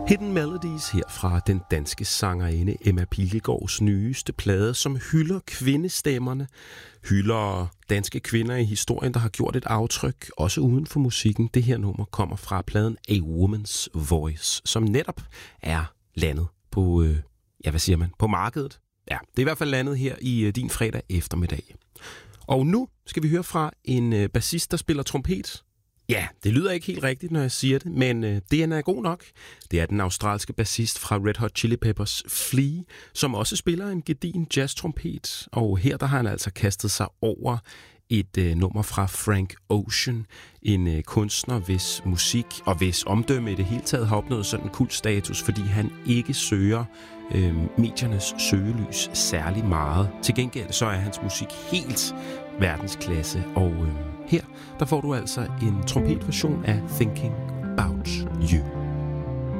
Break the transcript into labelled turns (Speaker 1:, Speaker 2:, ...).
Speaker 1: Hidden Melodies her fra den danske sangerinde Emma Pilgaards nyeste plade, som hylder kvindestemmerne, hylder danske kvinder i historien, der har gjort et aftryk, også uden for musikken. Det her nummer kommer fra pladen A Woman's Voice, som netop er landet på, på markedet. Ja, det er i hvert fald landet her i din fredag eftermiddag. Og nu skal vi høre fra en bassist, der spiller trompet. Ja, det lyder ikke helt rigtigt, når jeg siger det, men det er god nok. Det er den australske bassist fra Red Hot Chili Peppers, Flea, som også spiller en gedigen jazz-trompet. Og her der har han altså kastet sig over et nummer fra Frank Ocean, en kunstner, hvis musik og hvis omdømme i det hele taget har opnået sådan en kultstatus, fordi han ikke søger mediernes søgelys særlig meget. Til gengæld så er hans musik helt verdensklasse, og her der får du altså en trompetversion af Thinking About You.